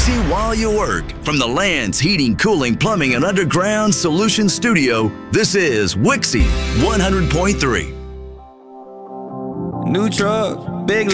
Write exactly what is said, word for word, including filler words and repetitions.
Wixie while you work. From the Land's Heating, Cooling, Plumbing, and Underground Solution Studio, this is Wixie one hundred point three. New truck, big